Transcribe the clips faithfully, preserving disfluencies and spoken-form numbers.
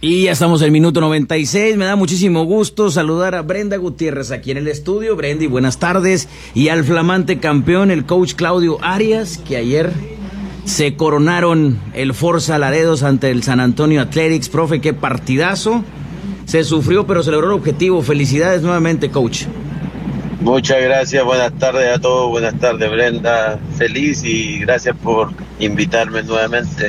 Y ya estamos en el minuto noventa y seis, me da muchísimo gusto saludar a Brenda Gutiérrez aquí en el estudio. Brendy, buenas tardes. Y al flamante campeón, el coach Claudio Arias, que ayer se coronaron el Forza Laredos ante el San Antonio Athletics. Profe, qué partidazo. Se sufrió, pero se logró el objetivo. Felicidades nuevamente, coach. Muchas gracias, buenas tardes a todos, buenas tardes Brenda, feliz y gracias por invitarme nuevamente.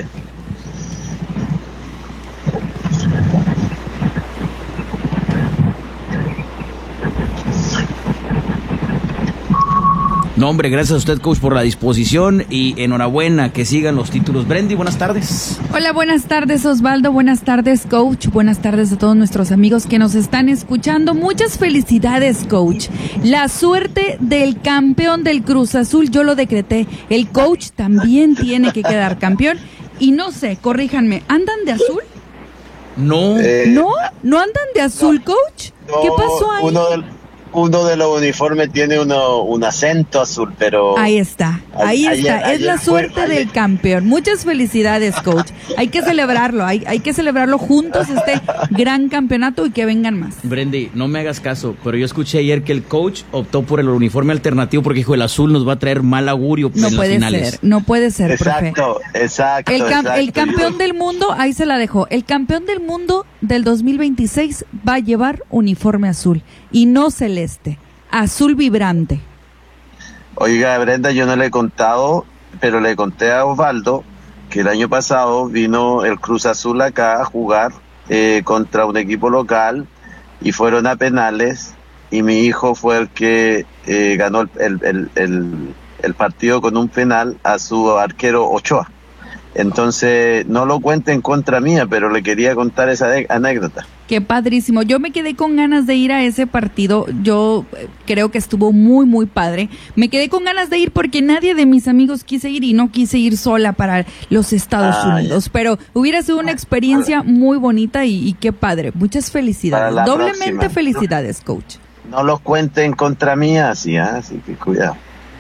No, hombre, gracias a usted, coach, por la disposición y enhorabuena, que sigan los títulos. Brendy, buenas tardes. Hola, buenas tardes, Osvaldo, buenas tardes, coach, buenas tardes a todos nuestros amigos que nos están escuchando. Muchas felicidades, coach. La suerte del campeón del Cruz Azul, yo lo decreté. El coach también tiene que quedar campeón. Y no sé, corríjanme, ¿andan de azul? No. Eh, ¿No? ¿No andan de azul, coach? no, ¿Qué pasó ahí? Uno del... Uno de los uniformes tiene uno, un acento azul, pero... Ahí está, ahí ayer, está, ayer, es la ayer suerte fue, del campeón. Muchas felicidades, coach. Hay que celebrarlo, hay, hay que celebrarlo juntos, este gran campeonato, y que vengan más. Brendy, no me hagas caso, pero yo escuché ayer que el coach optó por el uniforme alternativo porque dijo, el azul nos va a traer mal augurio no en las puede finales. ser, no puede ser, exacto, profe. Exacto, el, cam- exacto. el campeón del mundo, ahí se la dejó, el campeón del mundo del dos mil veintiséis va a llevar uniforme azul y no celeste. Azul vibrante. Oiga, Brenda, yo no le he contado, pero le conté a Osvaldo que el año pasado vino el Cruz Azul acá a jugar eh, contra un equipo local y fueron a penales y mi hijo fue el que eh, ganó el, el, el, el, el partido con un penal a su arquero Ochoa. Entonces, no lo cuenten contra mía, pero le quería contar esa de- anécdota. Qué padrísimo. Yo me quedé con ganas de ir a ese partido. Yo eh, creo que estuvo muy, muy padre. Me quedé con ganas de ir porque nadie de mis amigos quise ir y no quise ir sola para los Estados ah, Unidos. Ya. Pero hubiera sido una experiencia muy bonita y, y qué padre. Muchas felicidades. Doblemente próxima. felicidades, coach. No los cuenten contra mía, así, ¿eh? Así que cuidado.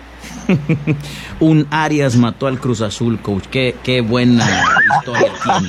Un Arias mató al Cruz Azul, coach. Qué, qué buena historia tiene.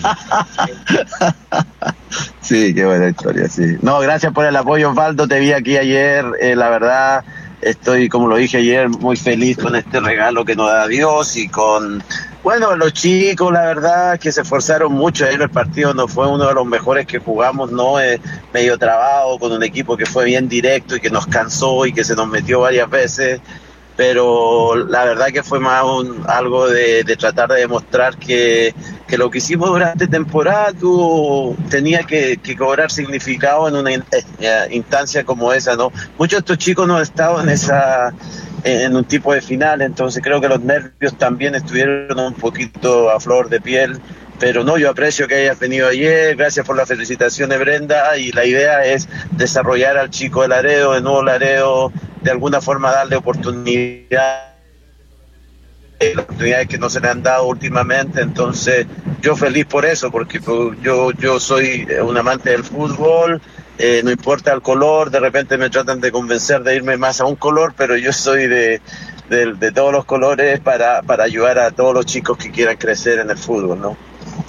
Sí, qué buena historia, sí. No, gracias por el apoyo, Osvaldo. Te vi aquí ayer. Eh, la verdad, estoy, como lo dije ayer, muy feliz con este regalo que nos da Dios y con, bueno, los chicos, la verdad, que se esforzaron mucho. Ayer el partido no fue uno de los mejores que jugamos, no es medio trabado, con un equipo que fue bien directo y que nos cansó y que se nos metió varias veces. Pero la verdad que fue más un, algo de, de tratar de demostrar que, que lo que hicimos durante temporada tuvo, tenía que, que cobrar significado en una in, eh, instancia como esa, ¿no? Muchos de estos chicos no han estado en esa en un tipo de final, entonces creo que los nervios también estuvieron un poquito a flor de piel. Pero no, yo aprecio que hayas venido ayer, gracias por las felicitaciones, Brenda, y la idea es desarrollar al chico de Laredo, de nuevo Laredo, de alguna forma darle oportunidad, eh, oportunidades que no se le han dado últimamente. Entonces yo feliz por eso, porque yo, yo soy un amante del fútbol, eh, no importa el color, de repente me tratan de convencer de irme más a un color, pero yo soy de... De, de todos los colores para, para ayudar a todos los chicos que quieran crecer en el fútbol, ¿no?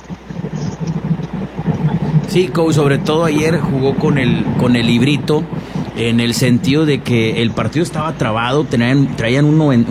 Sí, coach, sobre todo ayer jugó con el, con el librito, en el sentido de que el partido estaba trabado, tenían, traían un